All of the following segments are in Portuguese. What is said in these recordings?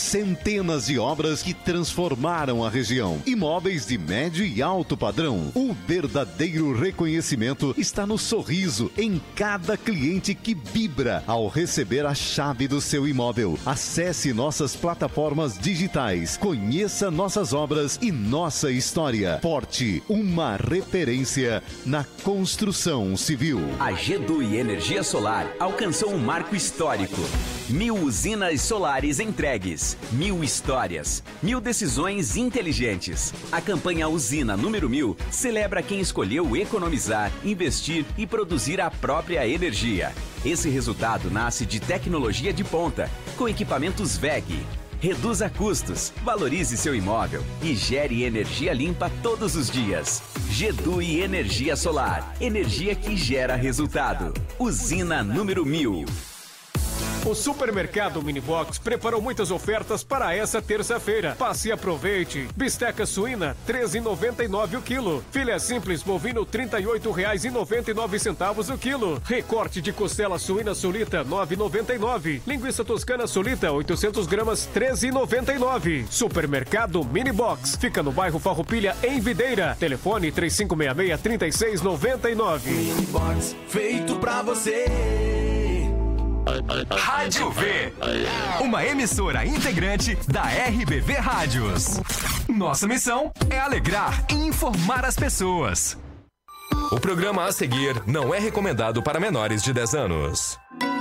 centenas de obras que transformaram a região. Imóveis de médio e alto padrão. O verdadeiro reconhecimento está no sorriso em cada cliente que vibra ao receber a chave do seu imóvel. Acesse nossas plataformas digitais, conheça nossas obras e nossa história. Forte, uma referência na construção civil. A Gedui Energia Solar alcançou um marco histórico. 1000 usinas solares entregues, 1000 histórias, 1000 decisões inteligentes. A campanha Usina número 1000 celebra quem escolheu economizar, investir e produzir a própria energia. Esse resultado nasce de tecnologia de ponta, com equipamentos WEG. Reduza custos, valorize seu imóvel e gere energia limpa todos os dias. Gedui Energia Solar, energia que gera resultado. Usina número 1000. O Supermercado Minibox preparou muitas ofertas para essa terça-feira. Passe e aproveite. Bisteca suína, R$ 13,99 o quilo. Filé simples bovino, R$ 38,99 o quilo. Recorte de costela suína sulita, R$ 9,99. Linguiça toscana sulita, 800 gramas, R$ 13,99. Supermercado Minibox. Fica no bairro Farroupilha, em Videira. Telefone 3566-3699. Minibox, feito pra você. Rádio V, uma emissora integrante da RBV Rádios. Nossa missão é alegrar e informar as pessoas. O programa a seguir não é recomendado para menores de 10 anos.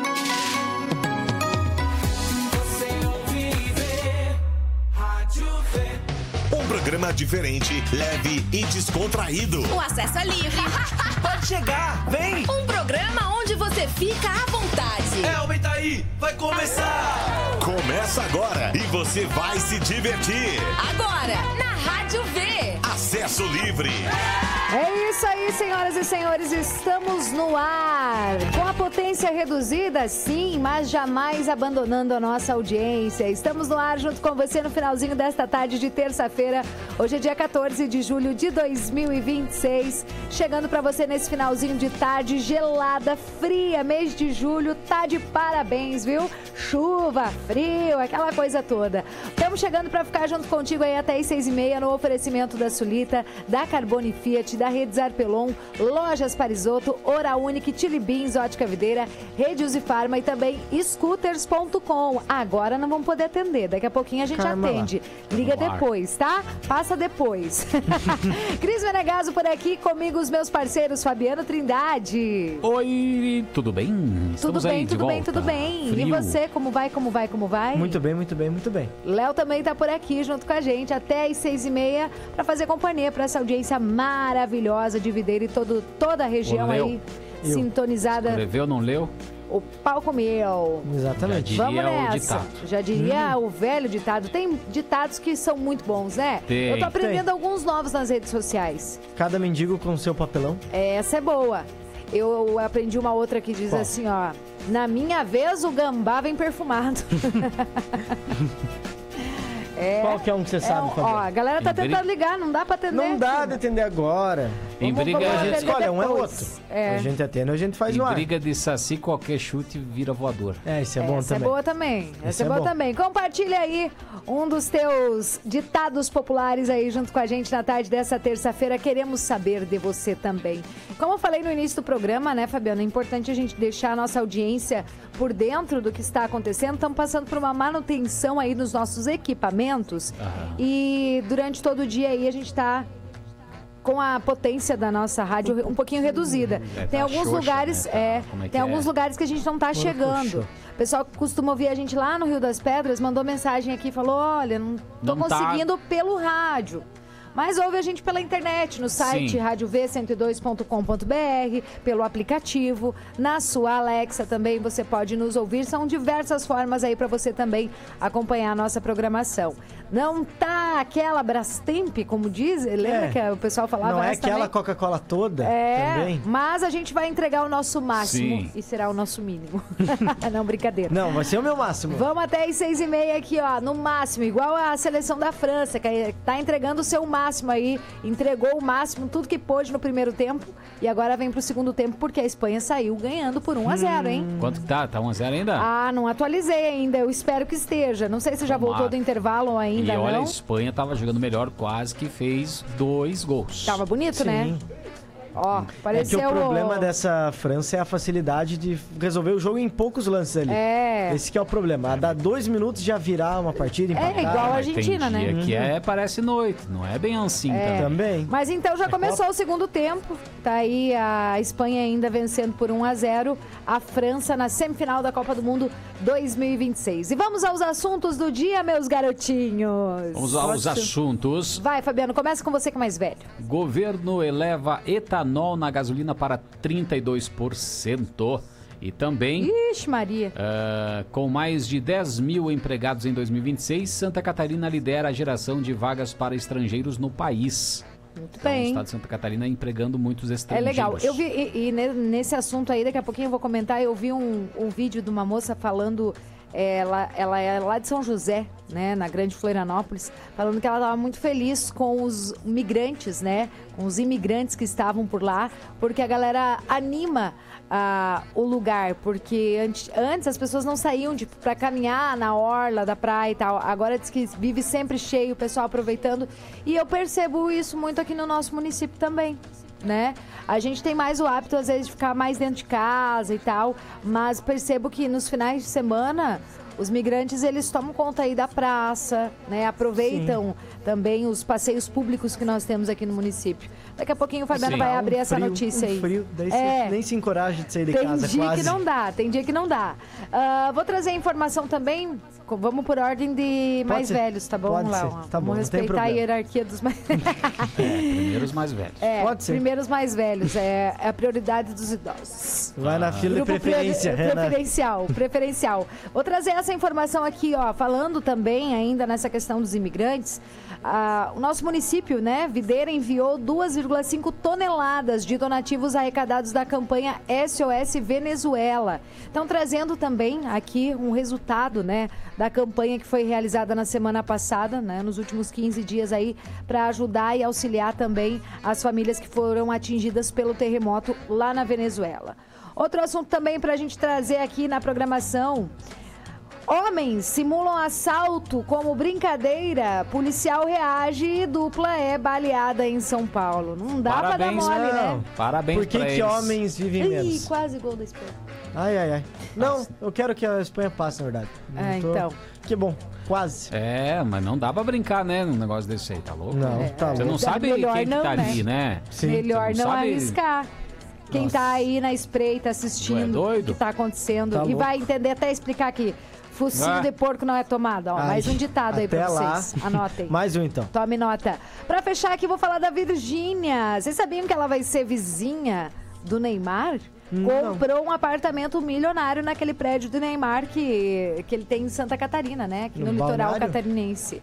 Um programa diferente, leve e descontraído. O acesso é livre. Pode chegar, vem! Um programa onde você fica à vontade. Aumenta aí, vai começar! Começa agora e você vai se divertir. Agora, na Rádio V. Acesso livre. É isso aí, senhoras e senhores, estamos no ar. Com a potência reduzida, sim, mas jamais abandonando a nossa audiência. Estamos no ar junto com você no finalzinho desta tarde de terça-feira. Hoje é dia 14 de julho de 2026. Chegando para você nesse finalzinho de tarde gelada, fria, mês de julho, tá de parabéns, viu? Chuva, frio, aquela coisa toda. Estamos chegando para ficar junto contigo aí até as 6h30 no oferecimento da Sulita, da Carbone Fiat, da Rede Zarpelon, Lojas Parisotto, Hora Unique, Chili Beans, Ótica Videira, Rede Uzifarma e também scooters.com. Agora não vamos poder atender, daqui a pouquinho a gente atende. Liga depois, tá? Passa depois. Cris Menegaso por aqui, comigo os meus parceiros Fabiano Trindade. Oi, tudo bem? Tudo bem, tudo bem, tudo bem. Frio. E você, como vai? Muito bem, muito bem, muito bem. Léo também tá por aqui junto com a gente até as 6h30 para fazer companhia para essa audiência maravilhosa de Videira e toda a região aí sintonizada. Escreveu, não leu? O pau comeu. Exatamente. Vamos nessa. O ditado. Já diria o velho ditado. Tem ditados que são muito bons, né? Tem. Eu tô aprendendo alguns novos nas redes sociais. Cada mendigo com seu papelão. Essa é boa. Eu aprendi uma outra que diz assim, ó. Na minha vez, o gambá vem perfumado. Qual que é um que você sabe, Fabiano? Ó, a galera tá tentando ligar, não dá pra atender. Não dá de atender agora. Em briga a gente escolhe um é outro. É. A gente atende, a gente faz em no ar. briga de saci, qualquer chute vira voador. Isso é bom Essa também. é boa também. Essa é boa bom. também. Compartilha aí um dos teus ditados populares aí junto com a gente na tarde dessa terça-feira. Queremos saber de você também. Como eu falei no início do programa, né, Fabiano? É importante a gente deixar a nossa audiência por dentro do que está acontecendo. Estamos passando por uma manutenção aí nos nossos equipamentos. E durante todo o dia aí a gente está com a potência da nossa rádio um pouquinho reduzida. Tem alguns lugares, tem alguns lugares que a gente não está chegando. O pessoal que costuma ouvir a gente lá no Rio das Pedras mandou mensagem aqui e falou: olha, não tô conseguindo pelo rádio. Mas ouve a gente pela internet, no site radiov102.com.br, pelo aplicativo, na sua Alexa também você pode nos ouvir. São diversas formas aí para você também acompanhar a nossa programação. Não tá é aquela Brastemp, como diz, lembra que o pessoal falava? Não é essa aquela também? Coca-Cola toda também? Mas a gente vai entregar o nosso máximo Sim. e será o nosso mínimo. Não, brincadeira. Não, vai ser o meu máximo. Vamos até as 6h30 aqui, ó, no máximo, igual a seleção da França, que tá entregando o seu máximo aí, entregou o máximo, tudo que pôde no primeiro tempo, e agora vem pro segundo tempo, porque a Espanha saiu ganhando por 1-0, hein? Quanto que tá? Tá 1-0 ainda? Ah, não atualizei ainda, eu espero que esteja. Não sei se já voltou do intervalo ou ainda e olha, não. a Espanha tava jogando melhor, quase que fez 2 gols. Tava bonito, né? Ó, É pareceu... que o problema dessa França é a facilidade de resolver o jogo em poucos lances ali. Esse que é o problema. Dá 2 minutos já virar uma partida empatada. É igual a Argentina, Tem dia né? que parece noite, não é bem assim também. Mas então já começou o segundo tempo. Tá aí a Espanha ainda vencendo por 1-0 a França na semifinal da Copa do Mundo 2026. E vamos aos assuntos do dia, meus garotinhos. Vamos aos assuntos. Vai, Fabiano, começa com você que é mais velho. Governo eleva etanol na gasolina para 32%. E também, Ixi, Maria. com mais de 10 mil empregados em 2026, Santa Catarina lidera a geração de vagas para estrangeiros no país. Muito Então, o bem. estado de Santa Catarina empregando muitos É estrangeiros. legal. Eu vi, e nesse assunto aí, daqui a pouquinho eu vou comentar, eu vi um vídeo de uma moça falando, ela é lá de São José, né, na Grande Florianópolis, falando que ela estava muito feliz com os migrantes, né, com os imigrantes que estavam por lá, porque a galera anima o lugar, porque antes as pessoas não saíam para caminhar na orla da praia e tal, agora diz que vive sempre cheio, o pessoal aproveitando, e eu percebo isso muito aqui no nosso município também, né? A gente tem mais o hábito, às vezes, de ficar mais dentro de casa e tal, mas percebo que nos finais de semana os migrantes, eles tomam conta aí da praça, né? Aproveitam também os passeios públicos que nós temos aqui no município. Daqui a pouquinho o Fabiano vai abrir essa notícia aí. Frio, daí você nem se encoraja de sair de casa Tem dia quase. que não dá, tem dia que não dá. Vou trazer a informação também, vamos por ordem de mais velhos, tá bom, Pode Léo? ser, tá bom, Vamos não tem respeitar a problema. hierarquia dos mais Primeiros mais velhos. Pode ser. primeiros mais velhos, é a prioridade dos idosos. Vai na fila de Grupo preferência, Renan. preferencial. Vou trazer essa informação aqui, ó, falando também ainda nessa questão dos imigrantes. O nosso município, né, Videira, enviou 2,5 toneladas de donativos arrecadados da campanha SOS Venezuela. Estão trazendo também aqui um resultado, né, da campanha que foi realizada na semana passada, né, nos últimos 15 dias aí, para ajudar e auxiliar também as famílias que foram atingidas pelo terremoto lá na Venezuela. Outro assunto também para a gente trazer aqui na programação. Homens simulam assalto como brincadeira. Policial reage e dupla é baleada em São Paulo. Não dá pra dar mole, né? Parabéns Por que pra que eles. homens vivem Ih, menos? quase gol da Espanha. Ai, ai, ai. Não, eu quero que a Espanha passe, na verdade. Então. Que bom, quase. É, mas não dá pra brincar, né, num negócio desse aí, tá louco? Não, tá Você louco. não sabe Melhor quem que não, tá né? ali, né? Melhor Você não sabe- arriscar. Quem tá aí na espreita assistindo o que tá acontecendo Tá e louco. vai entender até explicar aqui. Focinho de porco não é tomada. Ó, Ai, mais um ditado aí pra até lá. vocês. Anotem. Mais um, então. Tome nota. Pra fechar aqui, vou falar da Virgínia. Vocês sabiam que ela vai ser vizinha do Neymar? Comprou um apartamento milionário naquele prédio do Neymar que ele tem em Santa Catarina, né? Aqui no litoral Balneário? catarinense.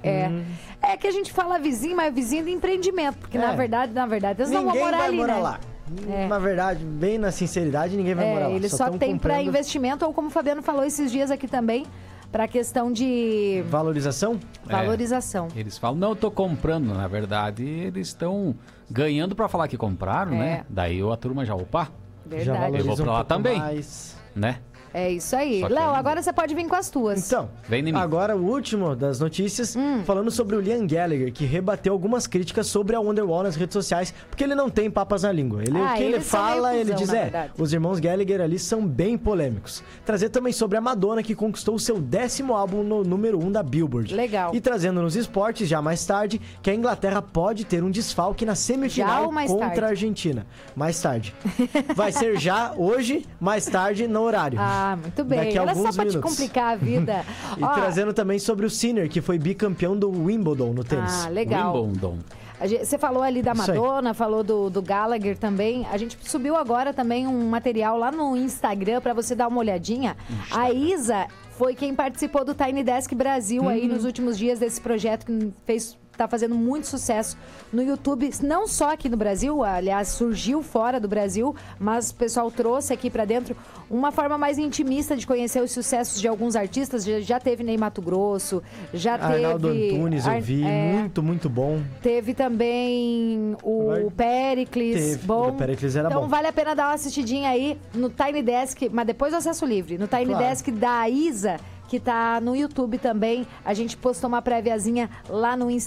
É que a gente fala vizinho, mas vizinho de empreendimento. Porque na verdade, eles não vão Ninguém morar vai ali, morar né? lá. Na verdade, bem na sinceridade, ninguém vai morar lá. Eles só tão tem para comprando investimento, ou como o Fabiano falou esses dias aqui também, para questão de valorização. valorização. Eles falam, não, eu tô comprando. Na verdade, eles estão ganhando pra falar que compraram, né? Daí a turma já, opa, Já Verdade. eu vou valoriza pra lá pouco também, mais. né? É isso aí. Só que Léo, ainda- agora você pode vir com as tuas. Então, Vem em mim. agora o último das notícias, falando sobre o Liam Gallagher, que rebateu algumas críticas sobre a Wonderwall nas redes sociais, porque ele não tem papas na língua. O que ele eles são meio fala, ele cuzão, diz, na verdade. os irmãos Gallagher ali são bem polêmicos. Trazer também sobre a Madonna, que conquistou o seu 10º álbum no número 1 da Billboard. Legal. E trazendo nos esportes, já mais tarde, que a Inglaterra pode ter um desfalque na Já semifinal ou mais contra tarde? a Argentina. Mais tarde. Vai ser já hoje, mais tarde no horário. Ah, muito bem. Daqui a Olha só alguns pra te minutos. complicar a vida. E Ó, trazendo também sobre o Sinner, que foi bicampeão do Wimbledon no tênis. Ah, legal. Wimbledon. Você falou ali da Isso aí. Madonna, falou do Gallagher também. A gente subiu agora também um material lá no Instagram pra você dar uma olhadinha. A Isa foi quem participou do Tiny Desk Brasil aí nos últimos dias desse projeto que fez tá fazendo muito sucesso no YouTube, não só aqui no Brasil, aliás, surgiu fora do Brasil, mas o pessoal trouxe aqui pra dentro uma forma mais intimista de conhecer os sucessos de alguns artistas. Já teve Ney Matogrosso, já teve... Arnaldo Antunes, eu vi, muito bom. Teve também o Péricles, bom. O Péricles era então bom. Vale a pena dar uma assistidinha aí no Tiny Desk, mas depois do acesso livre, no Tiny Desk da Isa, que tá no YouTube também. A gente postou uma préviazinha lá no Instagram.